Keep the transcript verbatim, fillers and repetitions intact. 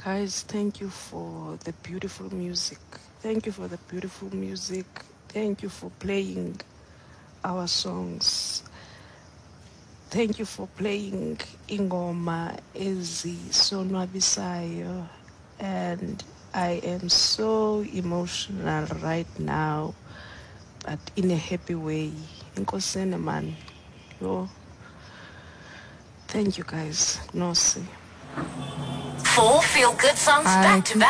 Guys, thank you for the beautiful music. Thank you for the beautiful music. Thank you for playing our songs. Thank you for playing Ingoma Ezi Sonwabisayo. And I am so emotional right now, but in a happy way. Nkosene man. Yo. Thank you guys. Nosi. Four feel-good songs back to back.